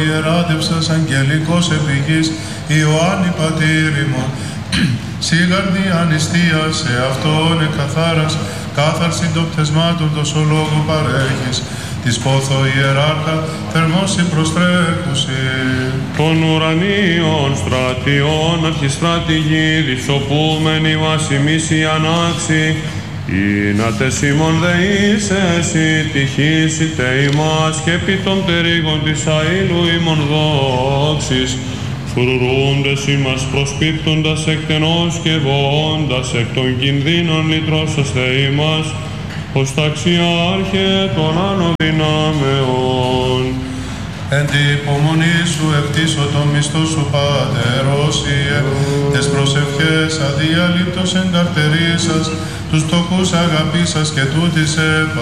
Ιεράτευσας αγγελικός επιγής Ιωάννη πατήριμον, σίγαρδη ανιστία σε αυτόν εκαθάρας, κάθαρση των πτεσμάτων τόσο λόγου παρέχεις, της πόθο ιεράρχα θερμόσι προστρέχουσι. Των ουρανίων στρατιών αρχιστράτηγοι δισοπούμενοι μας ημείς οι ανάξοι, είνατες ημών δεείς εσύ τυχήσετε ημάς και επί των τερίγων της αήλου ημών δόξης, φρουρούντες ημάς προσπίπτοντας εκτενώς και βοώντας εκ των κινδύνων λυτρώσαστε ημάς, ως ταξιάρχε των άνω δυνάμεων. Εν τη υπομονή σου εκτίσω το μισθό σου πατερόσιε, τες προσευχές αδιαλείπτως εγκαρτερίσας, τους φτωχούς αγαπήσας και τούτης